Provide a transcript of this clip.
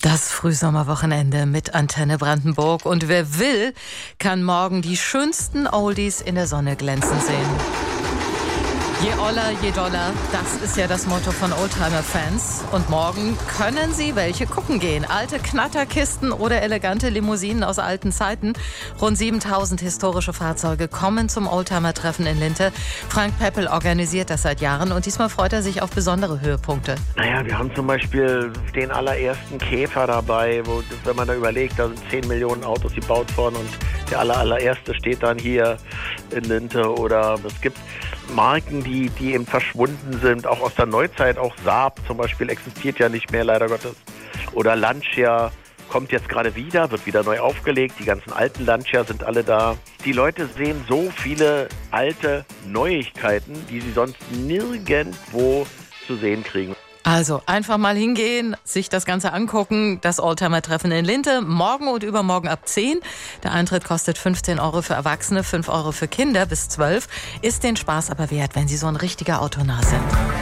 Das Frühsommerwochenende mit Antenne Brandenburg. Und wer will, kann morgen die schönsten Oldies in der Sonne glänzen sehen. Je Oller, je Dollar, das ist ja das Motto von Oldtimer-Fans. Und morgen können Sie welche gucken gehen. Alte Knatterkisten oder elegante Limousinen aus alten Zeiten. Rund 7000 historische Fahrzeuge kommen zum Oldtimer-Treffen in Linte. Frank Peppel organisiert das seit Jahren und diesmal freut er sich auf besondere Höhepunkte. Naja, wir haben zum Beispiel den allerersten Käfer dabei, wo, wenn man da überlegt, da sind 10 Millionen Autos gebaut worden und der allererste steht dann hier in Linte. Oder es gibt Marken, die eben verschwunden sind, auch aus der Neuzeit, auch Saab zum Beispiel existiert ja nicht mehr, leider Gottes. Oder Lancia kommt jetzt gerade wieder, wird wieder neu aufgelegt, die ganzen alten Lancia sind alle da. Die Leute sehen so viele alte Neuigkeiten, die sie sonst nirgendwo zu sehen kriegen. Also einfach mal hingehen, sich das Ganze angucken, das Oldtimer-Treffen in Linte, morgen und übermorgen ab 10. Der Eintritt kostet 15 € für Erwachsene, 5 € für Kinder bis 12. Ist den Spaß aber wert, wenn Sie so ein richtiger Autonah sind.